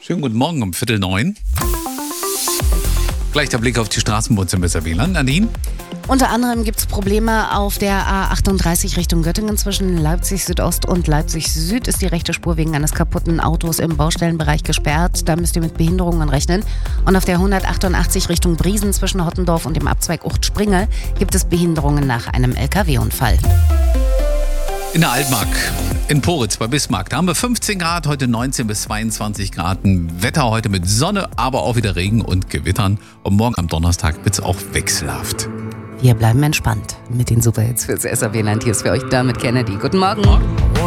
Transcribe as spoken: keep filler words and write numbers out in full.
Schönen guten Morgen um Viertel neun. Gleich der Blick auf die Straßenbahn bis W L A N. Nadine? Unter anderem gibt es Probleme auf der A achtunddreißig Richtung Göttingen. Zwischen Leipzig Südost und Leipzig Süd ist die rechte Spur wegen eines kaputten Autos im Baustellenbereich gesperrt. Da müsst ihr mit Behinderungen rechnen. Und auf der hundertachtundachtzig Richtung Briesen zwischen Hottendorf und dem Abzweig Ucht-Springe gibt es Behinderungen nach einem L K W-Unfall. In der Altmark, in Poritz bei Bismarck, da haben wir fünfzehn Grad, heute neunzehn bis zweiundzwanzig Grad. Ein Wetter heute mit Sonne, aber auch wieder Regen und Gewittern. Und morgen am Donnerstag wird es auch wechselhaft. Wir bleiben entspannt mit den Superhits fürs S R W Land. Hier ist für euch damit Kennedy. Guten Morgen. Morgen.